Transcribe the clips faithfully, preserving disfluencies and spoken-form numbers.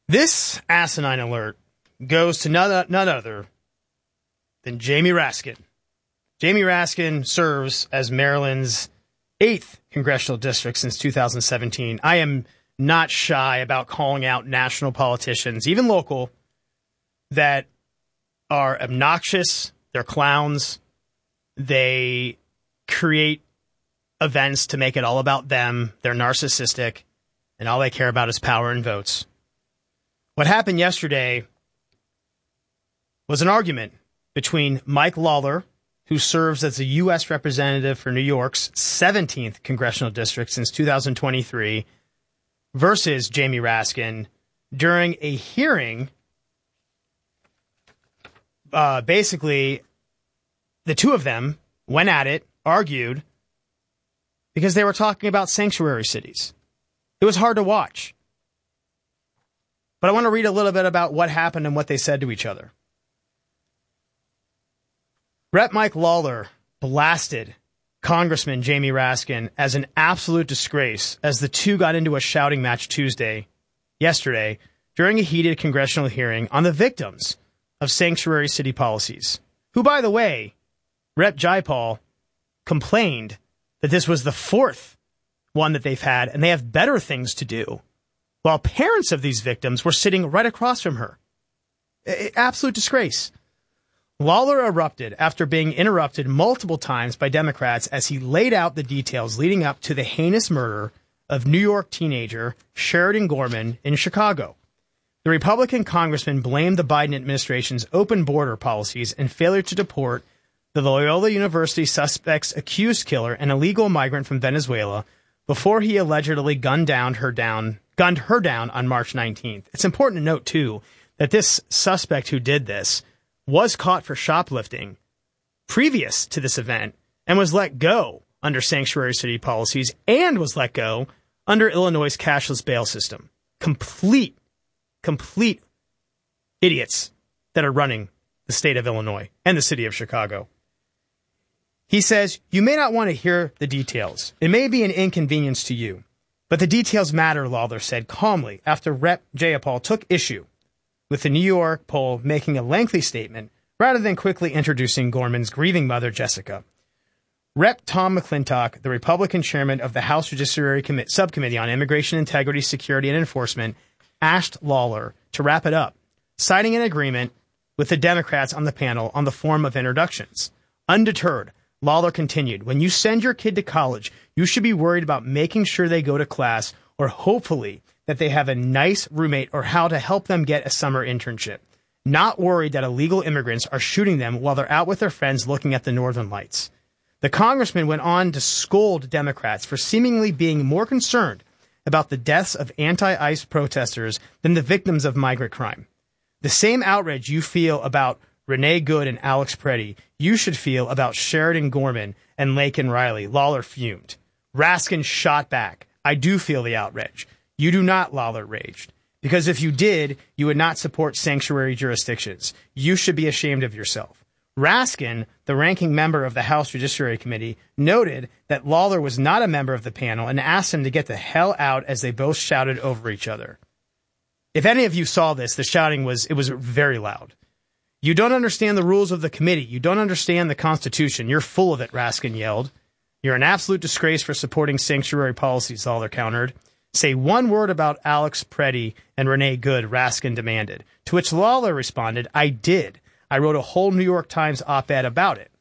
This asinine alert goes to none, none other than Jamie Raskin. Jamie Raskin serves as Maryland's eighth congressional district since two thousand seventeen. I am not shy about calling out national politicians, even local, that are obnoxious, they're clowns, they create events to make it all about them, they're narcissistic, and all they care about is power and votes. What happened yesterday was an argument between Mike Lawler, who serves as a U S representative for New York's seventeenth congressional district since two thousand twenty-three, versus Jamie Raskin during a hearing. Uh, basically, the two of them went at it, argued, because they were talking about sanctuary cities. It was hard to watch. But I want to read a little bit about what happened and what they said to each other. Representative Mike Lawler blasted Congressman Jamie Raskin as an absolute disgrace as the two got into a shouting match Tuesday, yesterday, during a heated congressional hearing on the victims of sanctuary city policies, who, by the way, Representative Jayapal complained that this was the fourth one that they've had, and they have better things to do, while parents of these victims were sitting right across from her. A- absolute disgrace. Lawler erupted after being interrupted multiple times by Democrats as he laid out the details leading up to the heinous murder of New York teenager Sheridan Gorman in Chicago. The Republican congressman blamed the Biden administration's open border policies and failure to deport the Loyola University suspect's accused killer, an illegal migrant from Venezuela, before he allegedly gunned down her down, gunned her down on March nineteenth. It's important to note, too, that this suspect who did this was caught for shoplifting previous to this event and was let go under sanctuary city policies and was let go under Illinois' cashless bail system. Complete, complete idiots that are running the state of Illinois and the city of Chicago. He says, you may not want to hear the details. It may be an inconvenience to you, but the details matter, Lawler said calmly after Representative Jayapal took issue with the New York poll making a lengthy statement rather than quickly introducing Gorman's grieving mother, Jessica. Representative Tom McClintock, the Republican chairman of the House Judiciary Committee, Subcommittee on Immigration Integrity, Security, and Enforcement, asked Lawler to wrap it up, citing an agreement with the Democrats on the panel on the form of introductions. Undeterred, Lawler continued, when you send your kid to college, you should be worried about making sure they go to class or hopefully that they have a nice roommate or how to help them get a summer internship. Not worried that illegal immigrants are shooting them while they're out with their friends looking at the Northern Lights. The congressman went on to scold Democrats for seemingly being more concerned about the deaths of anti-ICE protesters than the victims of migrant crime. The same outrage you feel about Renee Good and Alex Preddy, you should feel about Sheridan Gorman and Laken Riley, Lawler fumed. Raskin shot back. I do feel the outrage. You do not, Lawler raged. Because if you did, you would not support sanctuary jurisdictions. You should be ashamed of yourself. Raskin, the ranking member of the House Judiciary Committee, noted that Lawler was not a member of the panel and asked him to get the hell out as they both shouted over each other. If any of you saw this, the shouting was, it was very loud. You don't understand the rules of the committee. You don't understand the Constitution. You're full of it, Raskin yelled. You're an absolute disgrace for supporting sanctuary policies, Lawler countered. Say one word about Alex Preddy and Renee Good, Raskin demanded. To which Lawler responded, I did. I wrote a whole New York Times op-ed about it.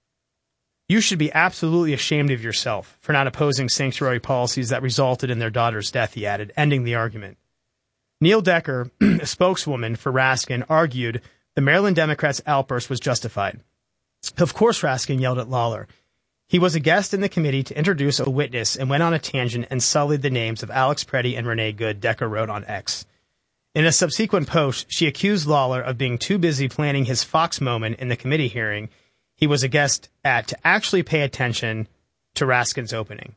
You should be absolutely ashamed of yourself for not opposing sanctuary policies that resulted in their daughter's death, he added, ending the argument. Neil Decker, a spokeswoman for Raskin, argued the Maryland Democrats' outburst was justified. Of course, Raskin yelled at Lawler. He was a guest in the committee to introduce a witness and went on a tangent and sullied the names of Alex Preddy and Renee Good, Decker wrote on X. In a subsequent post, she accused Lawler of being too busy planning his Fox moment in the committee hearing he was a guest at to actually pay attention to Raskin's opening.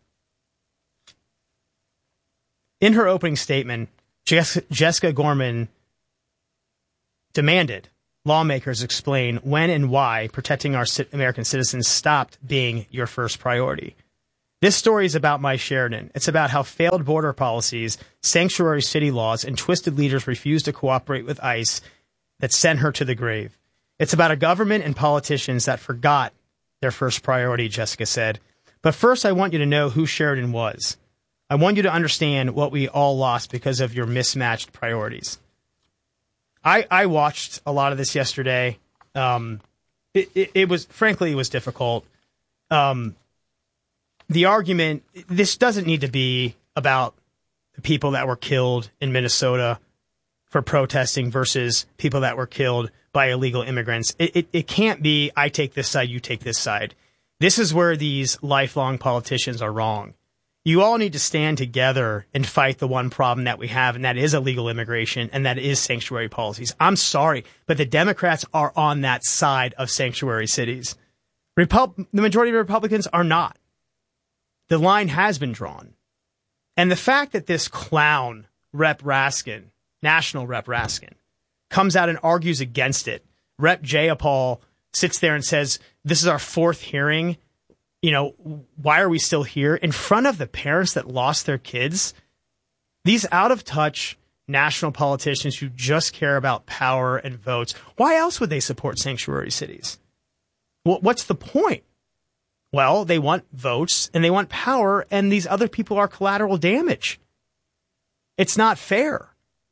In her opening statement, Jess- Jessica Gorman demanded lawmakers explain when and why protecting our American citizens stopped being your first priority. This story is about Mike Sheridan. It's about how failed border policies, sanctuary city laws, and twisted leaders refuse to cooperate with ICE that sent her to the grave. It's about a government and politicians that forgot their first priority, Jessica said. But first, I want you to know who Sheridan was. I want you to understand what we all lost because of your mismatched priorities. I, I watched a lot of this yesterday. Um, it, it, it was, frankly, it was difficult. Um, the argument, this doesn't need to be about the people that were killed in Minnesota for protesting versus people that were killed by illegal immigrants. It, it, it can't be, I take this side, you take this side. This is where these lifelong politicians are wrong. You all need to stand together and fight the one problem that we have, and that is illegal immigration, and that is sanctuary policies. I'm sorry, but the Democrats are on that side of sanctuary cities. Repub- the majority of Republicans are not. The line has been drawn. And the fact that this clown, Rep Raskin, National Rep Raskin, comes out and argues against it. Rep Jayapal sits there and says, this is our fourth hearing. You know, why are we still here? In front of the parents that lost their kids, these out-of-touch national politicians who just care about power and votes, why else would they support sanctuary cities? Well, what's the point? Well, they want votes and they want power, and these other people are collateral damage. It's not fair.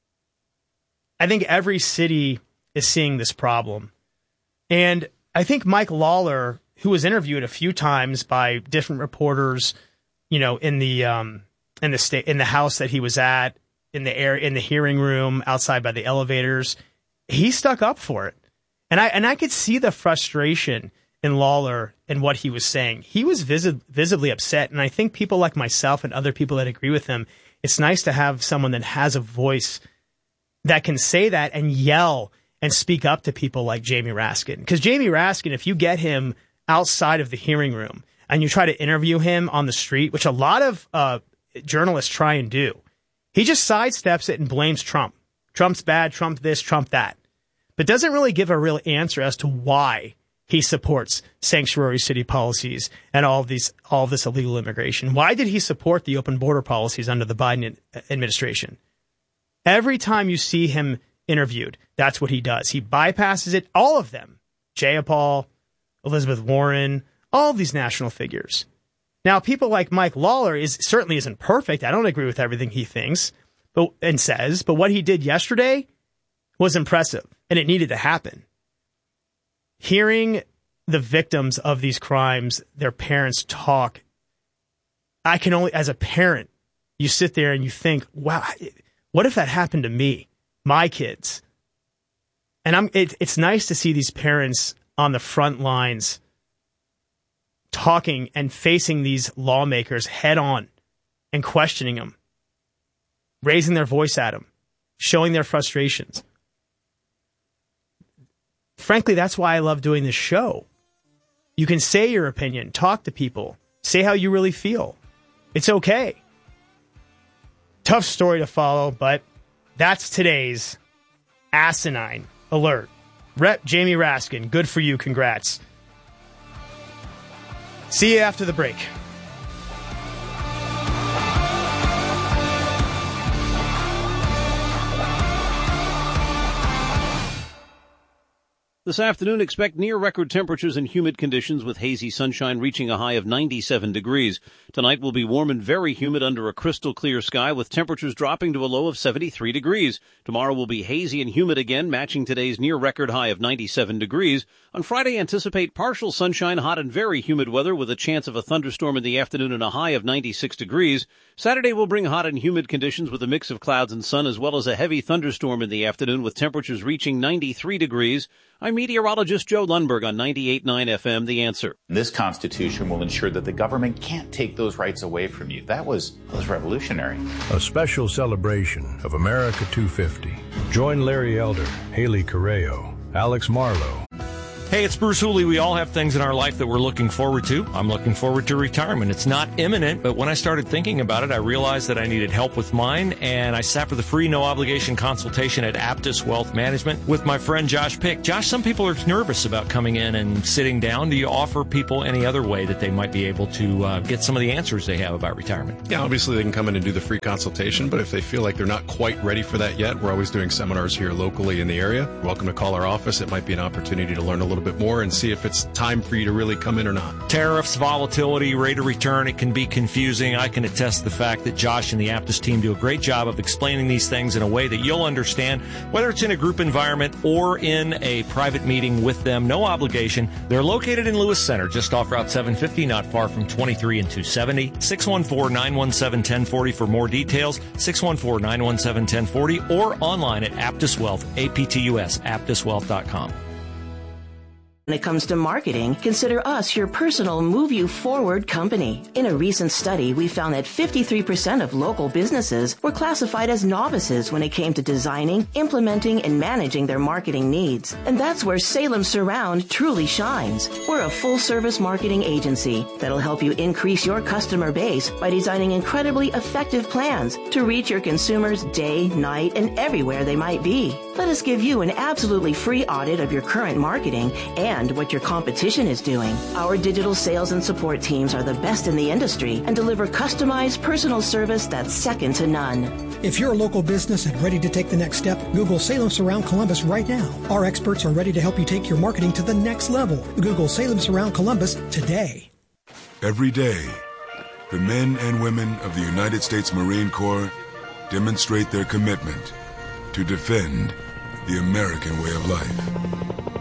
I think every city is seeing this problem. And I think Mike Lawler, who was interviewed a few times by different reporters, you know, in the um, in the state in the house that he was at, in the air in the hearing room outside by the elevators, he stuck up for it, and I and I could see the frustration in Lawler and what he was saying. He was visi- visibly upset, and I think people like myself and other people that agree with him, it's nice to have someone that has a voice that can say that and yell and speak up to people like Jamie Raskin. Because Jamie Raskin, if you get him outside of the hearing room and you try to interview him on the street, which a lot of uh, journalists try and do, he just sidesteps it and blames Trump. Trump's bad, Trump this, Trump that. But doesn't really give a real answer as to why he supports sanctuary city policies and all of these, all of this illegal immigration. Why did he support the open border policies under the Biden administration? Every time you see him interviewed, that's what he does. He bypasses it, all of them. Jayapal, Elizabeth Warren, all these national figures. Now, people like Mike Lawler is certainly isn't perfect. I don't agree with everything he thinks but, and says, but what he did yesterday was impressive, and it needed to happen. Hearing the victims of these crimes, their parents talk, I can only, as a parent, you sit there and you think, wow, what if that happened to me, my kids? And I'm. It, it's nice to see these parents on the front lines talking and facing these lawmakers head on and questioning them, raising their voice at them, showing their frustrations. Frankly, that's why I love doing this show. You can say your opinion, talk to people, say how you really feel. It's okay. Tough story to follow, but that's today's asinine alert. Rep Jamie Raskin, good for you. Congrats. See you after the break. This afternoon, expect near-record temperatures and humid conditions with hazy sunshine reaching a high of ninety-seven degrees. Tonight will be warm and very humid under a crystal-clear sky with temperatures dropping to a low of seventy-three degrees. Tomorrow will be hazy and humid again, matching today's near-record high of ninety-seven degrees. On Friday, anticipate partial sunshine, hot and very humid weather with a chance of a thunderstorm in the afternoon and a high of ninety-six degrees. Saturday will bring hot and humid conditions with a mix of clouds and sun, as well as a heavy thunderstorm in the afternoon with temperatures reaching ninety-three degrees. I'm meteorologist Joe Lundberg on ninety-eight point nine F M, The Answer. This Constitution will ensure that the government can't take those rights away from you. That was, was revolutionary. A special celebration of America two fifty. Join Larry Elder, Haley Correo, Alex Marlowe, Hey, it's Bruce Hooley. We all have things in our life that we're looking forward to. I'm looking forward to retirement. It's not imminent, but when I started thinking about it, I realized that I needed help with mine, and I sat for the free, no-obligation consultation at Aptus Wealth Management with my friend Josh Pick. Josh, some people are nervous about coming in and sitting down. Do you offer people any other way that they might be able to uh, get some of the answers they have about retirement? Yeah, obviously they can come in and do the free consultation, but if they feel like they're not quite ready for that yet, we're always doing seminars here locally in the area. You're welcome to call our office. It might be an opportunity to learn a little bit more and see if it's time for you to really come in or not. Tariffs, volatility, rate of return, it can be confusing. I can attest to the fact that Josh and the Aptus team do a great job of explaining these things in a way that you'll understand, whether it's in a group environment or in a private meeting with them. No obligation. They're located in Lewis Center, just off Route seven fifty, not far from twenty-three and two seventy. six one four, nine one seven, one zero four zero for more details. six one four, nine one seven, one zero four zero or online at Aptus Wealth, A P T U S, aptus wealth dot com. When it comes to marketing, consider us your personal move you forward company. In a recent study, we found that fifty-three percent of local businesses were classified as novices when it came to designing, implementing, and managing their marketing needs. And that's where Salem Surround truly shines. We're a full-service marketing agency that'll help you increase your customer base by designing incredibly effective plans to reach your consumers day, night, and everywhere they might be. Let us give you an absolutely free audit of your current marketing and And what your competition is doing. Our digital sales and support teams are the best in the industry and deliver customized personal service that's second to none. If you're a local business and ready to take the next step, Google Salem Surround Columbus right now. Our experts are ready to help you take your marketing to the next level. Google Salem Surround Columbus today. Every day, the men and women of the United States Marine Corps demonstrate their commitment to defend the American way of life.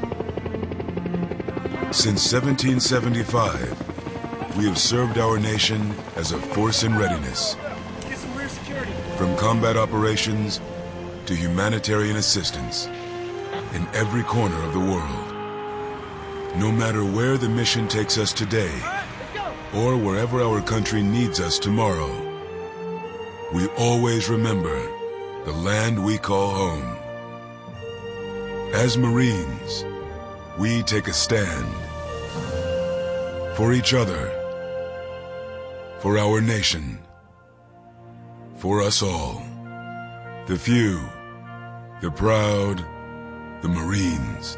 Since seventeen seventy-five, we have served our nation as a force in readiness. From combat operations to humanitarian assistance in every corner of the world. No matter where the mission takes us today or wherever our country needs us tomorrow, we always remember the land we call home. As Marines, we take a stand for each other, for our nation, for us all. The few, the proud, the Marines.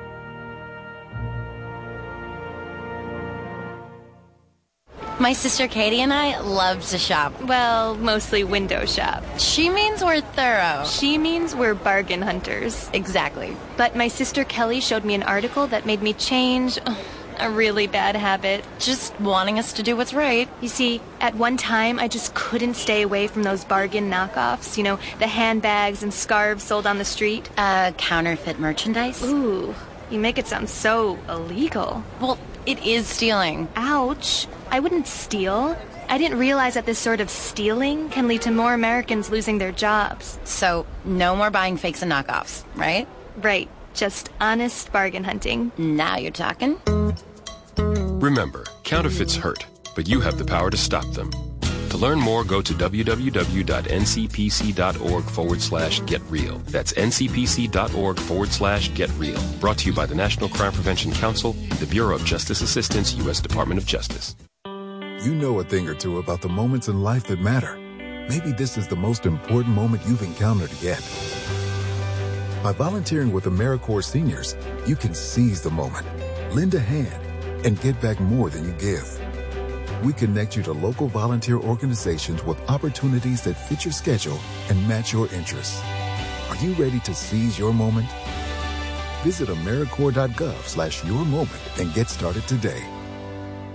My sister Katie and I love to shop. Well, mostly window shop. She means we're thorough. She means we're bargain hunters. Exactly. But my sister Kelly showed me an article that made me change a really bad habit. Just wanting us to do what's right. You see, at one time, I just couldn't stay away from those bargain knockoffs. You know, the handbags and scarves sold on the street. Uh, counterfeit merchandise? Ooh, you make it sound so illegal. Well, it is stealing. Ouch. I wouldn't steal. I didn't realize that this sort of stealing can lead to more Americans losing their jobs. So, no more buying fakes and knockoffs, right? Right. Just honest bargain hunting. Now you're talking. Remember, counterfeits hurt, but you have the power to stop them. To learn more, go to www.ncpc.org forward slash get real. That's ncpc.org forward slash get real. Brought to you by the National Crime Prevention Council and the Bureau of Justice Assistance, U S Department of Justice. You know a thing or two about the moments in life that matter. Maybe this is the most important moment you've encountered yet. By volunteering with AmeriCorps Seniors, you can seize the moment, lend a hand, and get back more than you give. We connect you to local volunteer organizations with opportunities that fit your schedule and match your interests. Are you ready to seize your moment? Visit AmeriCorps.gov slash your moment and get started today.